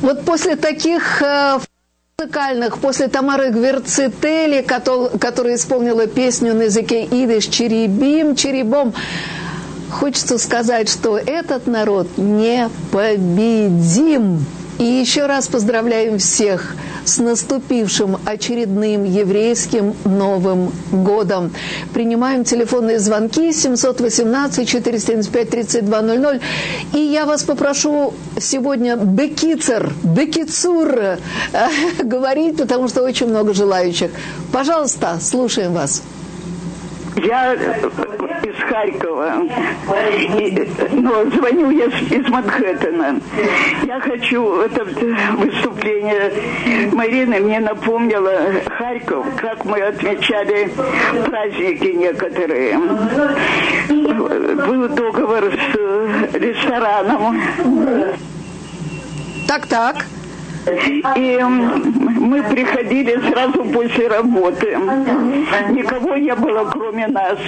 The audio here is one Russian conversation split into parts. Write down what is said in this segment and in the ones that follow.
Вот после таких музыкальных, после Тамары Гверцители, которая исполнила песню на языке идиш «Черебим, черебом», хочется сказать, что этот народ непобедим. И еще раз поздравляем всех с наступившим очередным еврейским Новым годом. Принимаем телефонные звонки 718-475-3200. И я вас попрошу сегодня бекицур говорить, потому что очень много желающих. Пожалуйста, слушаем вас. Я из Харькова, но звоню я из Манхэттена. Я хочу, это выступление Марины мне напомнило Харьков, как мы отмечали праздники некоторые. Был договор с рестораном. Так. И мы приходили сразу после работы. Никого не было, кроме нас.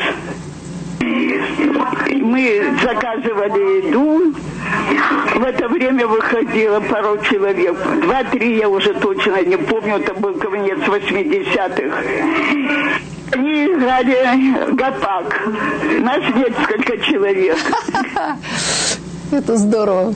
Мы заказывали еду. В это время выходило пару человек. 2-3 я уже точно не помню. Это был конец 80-х. Они играли гопак. Нас несколько человек. Это здорово.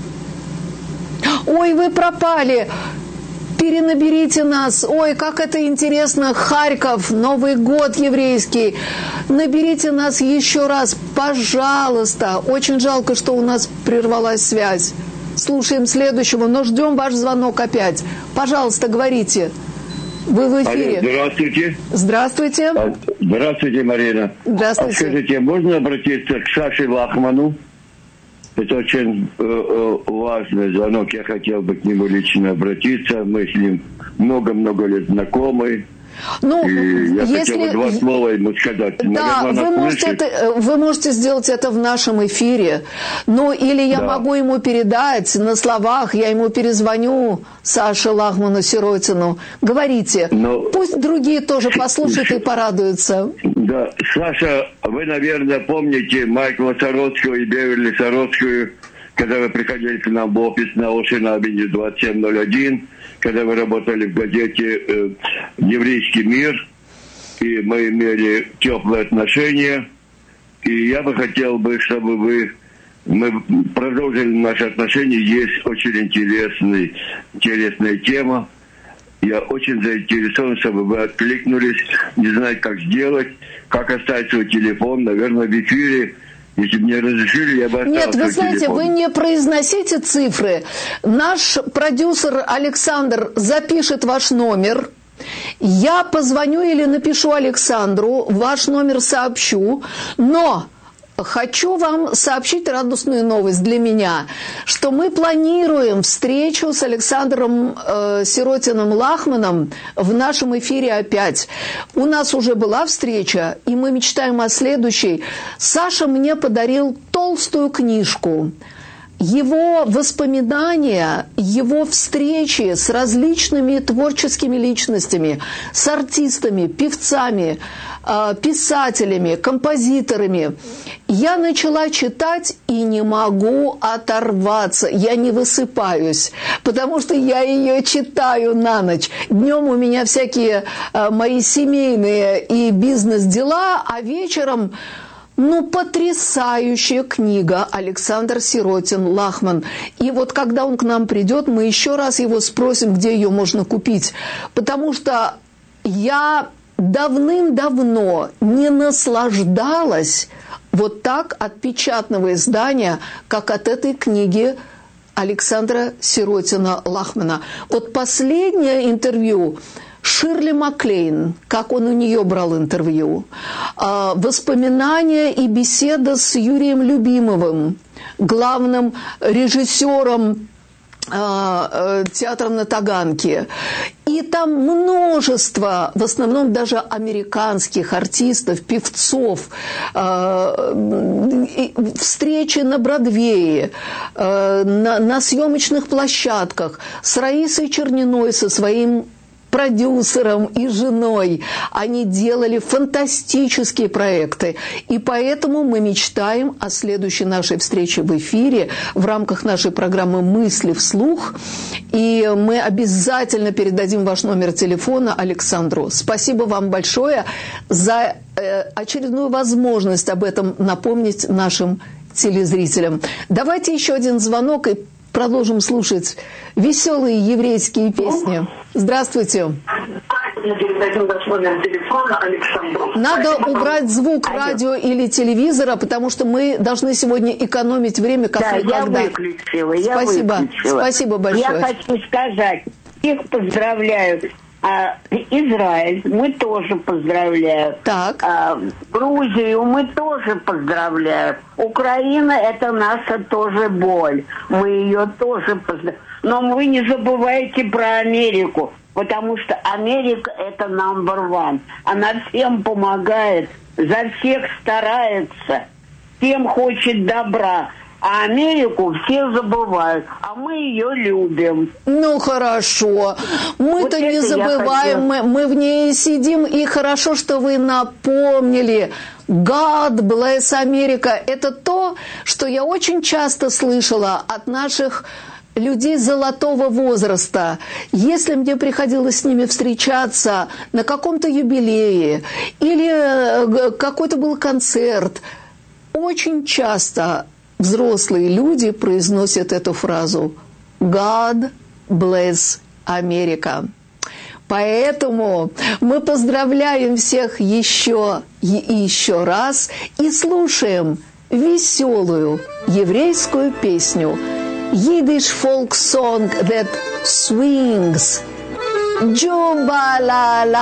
Ой, вы пропали. Перенаберите нас. Ой, как это интересно. Харьков, Новый год еврейский. Наберите нас еще раз, пожалуйста. Очень жалко, что у нас прервалась связь. Слушаем следующего, но ждем ваш звонок опять. Пожалуйста, говорите. Вы в эфире. Алло, здравствуйте. Здравствуйте. Здравствуйте, Марина. Здравствуйте. Скажите, можно обратиться к Саше Лахману? Это очень важный звонок. Я хотел бы к нему лично обратиться. Мы с ним много-много лет знакомы. Ну, и я хотел бы 2 слова ему сказать. Да, вы можете сделать это в нашем эфире. Ну, или я могу ему передать на словах, я ему перезвоню, Саше Лахману Сиротину. Говорите, пусть другие тоже послушают и порадуются. Да, Саша, вы, наверное, помните Майкла Сароцкого и Беверли Сароцкую, когда вы приходили к нам в офис на Ошина Авеню 2701, когда вы работали в газете «Еврейский мир», и мы имели теплые отношения. И я бы хотел, чтобы мы продолжили наши отношения. Есть очень интересная тема. Я очень заинтересован, чтобы вы откликнулись. Не знаю, как сделать, как оставить свой телефон, наверное, в эфире. Если бы мне разрешили, я бы оставил. Нет, вы знаете, телефон. Вы не произносите цифры. Наш продюсер Александр запишет ваш номер. Я позвоню или напишу Александру, ваш номер сообщу. Но хочу вам сообщить радостную новость для меня, что мы планируем встречу с Александром Сиротиным Лахманом в нашем эфире опять. У нас уже была встреча, и мы мечтаем о следующей. Саша мне подарил толстую книжку. Его воспоминания, его встречи с различными творческими личностями, с артистами, певцами, писателями, композиторами. Я начала читать и не могу оторваться. Я не высыпаюсь, потому что я ее читаю на ночь. Днем у меня всякие мои семейные и бизнес-дела, а вечером... потрясающая книга Александр Сиротин Лахман. И вот когда он к нам придет, мы еще раз его спросим, где ее можно купить. Потому что я давным-давно не наслаждалась вот так от печатного издания, как от этой книги Александра Сиротина Лахмана. Вот последнее интервью Ширли Маклейн, как он у нее брал интервью, воспоминания и беседа с Юрием Любимовым, главным режиссером театра на Таганке. И там множество, в основном даже американских артистов, певцов, встречи на Бродвее, на съемочных площадках с Раисой Черниной, со своим продюсером и женой. Они делали фантастические проекты. И поэтому мы мечтаем о следующей нашей встрече в эфире в рамках нашей программы «Мысли вслух». И мы обязательно передадим ваш номер телефона Александру. Спасибо вам большое за очередную возможность об этом напомнить нашим телезрителям. Давайте еще один звонок и продолжим слушать веселые еврейские песни. Здравствуйте. Надо убрать звук радио или телевизора, потому что мы должны сегодня экономить время, как никогда. Я выключила. Спасибо большое. Я хочу сказать, всех поздравляю. Израиль мы тоже поздравляем. Так. Грузию мы тоже поздравляем. Украина – это наша тоже боль. Мы ее тоже поздравляем. Но вы не забывайте про Америку, потому что Америка – это number one. Она всем помогает, за всех старается, всем хочет добра. А Америку все забывают, а мы ее любим. Ну, хорошо. Мы-то вот не забываем, мы в ней сидим. И хорошо, что вы напомнили. God bless America. Это то, что я очень часто слышала от наших людей золотого возраста. Если мне приходилось с ними встречаться на каком-то юбилее или какой-то был концерт, очень часто взрослые люди произносят эту фразу «God bless America». Поэтому мы поздравляем всех еще и еще раз и слушаем веселую еврейскую песню Yiddish folk song that swings. Джубалала.